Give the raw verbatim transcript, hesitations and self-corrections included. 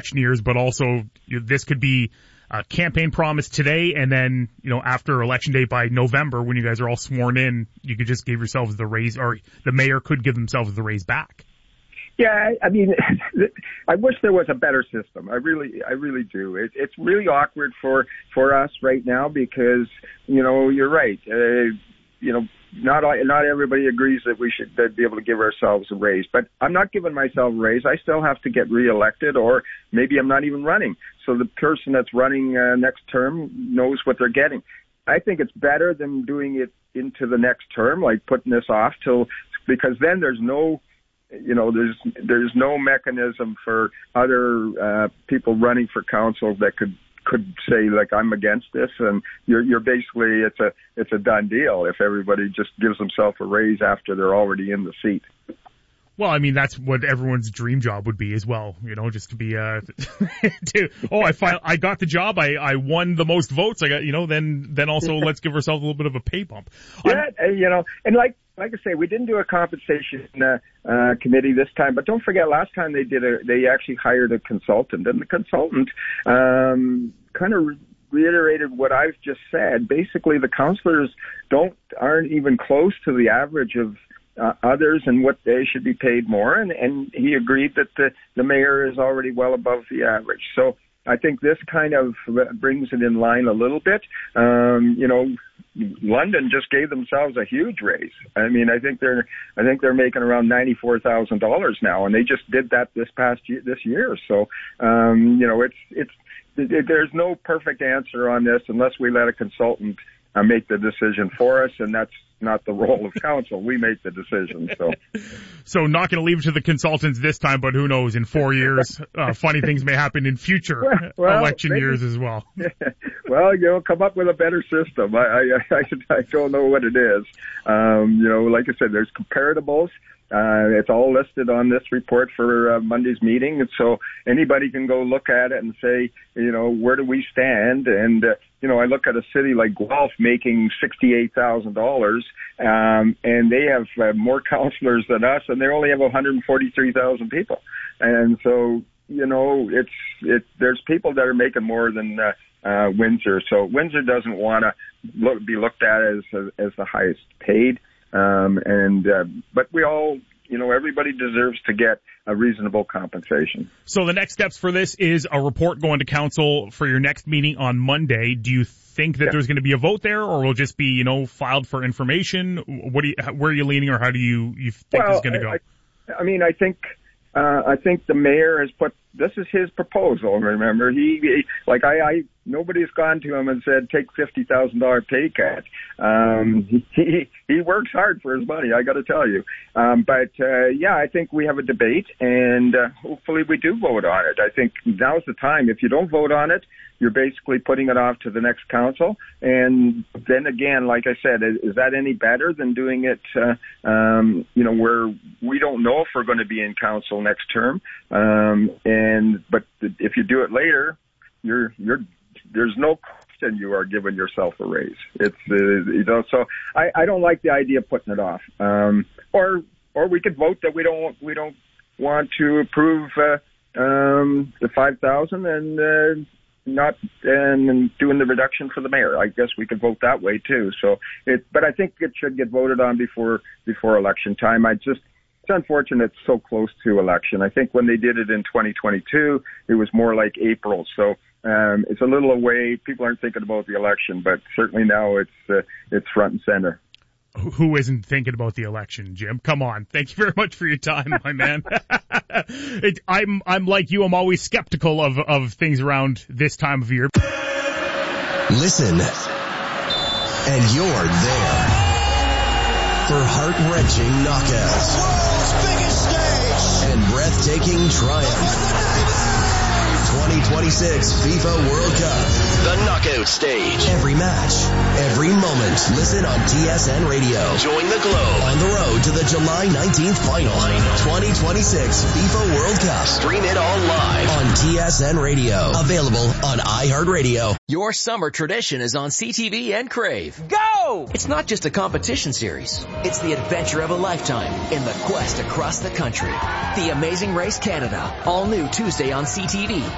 election years, but also you know, this could be a campaign promise today, and then, you know, after election day by November, when you guys are all sworn in, you could just give yourselves the raise, or the mayor could give themselves the raise back. Yeah, I, I mean, I wish there was a better system. I really, I really do. It, it's really awkward for, for us right now because, you know, you're right. Uh, you know, not not everybody agrees that we should be able to give ourselves a raise. But I'm not giving myself a raise. I still have to get reelected, or maybe I'm not even running. So the person that's running uh, next term knows what they're getting. I think it's better than doing it into the next term, like putting this off till, because then there's no, you know, there's there's no mechanism for other uh, people running for council that could could say, like, I'm against this, and you're you're basically, it's a it's a done deal if everybody just gives themselves a raise after they're already in the seat. Well, I mean, that's what everyone's dream job would be as well, you know, just to be, uh, to, oh, I fi- I got the job, I, I won the most votes, I got, you know, then, then also let's give ourselves a little bit of a pay bump. Yeah, I'm, you know, and like, like I say, we didn't do a compensation, uh, uh, committee this time, but don't forget last time they did a, they actually hired a consultant, and the consultant, um, kind of re- reiterated what I've just said. Basically, the councillors don't, aren't even close to the average of, Uh, others and what they should be paid more, and, and he agreed that the, the mayor is already well above the average. So I think this kind of brings it in line a little bit. Um, you know, London just gave themselves a huge raise. I mean, I think they're I think they're making around ninety-four thousand dollars now, and they just did that this past year, this year. So um, you know, it's it's it, there's no perfect answer on this unless we let a consultant uh, make the decision for us, and that's not the role of council. We make the decision. So, so not going to leave it to the consultants this time, but who knows? In four years, uh, funny things may happen in future well, election maybe, years as well. Well, you know, come up with a better system. I, I, I, I don't know what it is. Um, you know, like I said, there's comparables. Uh, it's all listed on this report for uh, Monday's meeting, and so anybody can go look at it and say, you know, where do we stand? And uh, you know, I look at a city like Guelph making sixty-eight thousand dollars, um, and they have uh, more councillors than us, and they only have one hundred forty-three thousand people. And so, you know, it's it. There's people that are making more than uh, uh, Windsor. So Windsor doesn't want to look, be looked at as as the highest paid. Um, and, uh, but we all, you know, everybody deserves to get a reasonable compensation. So the next steps for this is a report going to council for your next meeting on Monday. Do you think that yeah. there's going to be a vote there, or will it just be, you know, filed for information? What do you, where are you leaning, or how do you, you think well, this is going to go? I, I mean, I think, uh, I think the mayor has put, this is his proposal, remember? He, he like I, I, nobody's gone to him and said, take fifty thousand dollars pay cut. Um, he, he works hard for his money, I gotta tell you. Um, but, uh, yeah, I think we have a debate, and, uh, hopefully we do vote on it. I think now's the time. If you don't vote on it, you're basically putting it off to the next council. And then again, like I said, is, is that any better than doing it, uh, um, you know, where we don't know if we're going to be in council next term. Um, and, but if you do it later, you're, you're, there's no question you are giving yourself a raise. It's, uh, you know, so I, I don't like the idea of putting it off. Um, or, or we could vote that we don't, we don't want to approve, uh, um, the five thousand and, uh, not, and, and doing the reduction for the mayor. I guess we could vote that way too. So it, but I think it should get voted on before, before election time. I just, it's unfortunate it's so close to election. I think when they did it in twenty twenty-two, it was more like April. So, um, it's a little away. People aren't thinking about the election, but certainly now it's, uh, it's front and center. Who isn't thinking about the election, Jim? Come on. Thank you very much for your time, my man. it, I'm, I'm like you. I'm always skeptical of, of things around this time of year. Listen, and you're there for heart-wrenching knockouts. World's biggest stage. And breathtaking triumph. twenty twenty-six FIFA World Cup. The knockout stage. Every match, every moment. Listen on T S N Radio. Join the globe on the road to the July nineteenth final. twenty twenty-six FIFA World Cup. Stream it all live on T S N Radio. Available on iHeartRadio. Your summer tradition is on C T V and Crave. Go! It's not just a competition series. It's the adventure of a lifetime in the quest across the country. The Amazing Race Canada. All new Tuesday on C T V.